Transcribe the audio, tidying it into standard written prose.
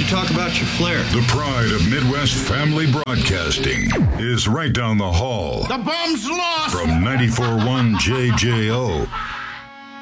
talk about your flair. The pride of Midwest Family Broadcasting is right down the hall. The Bums lost! From 94.1 JJO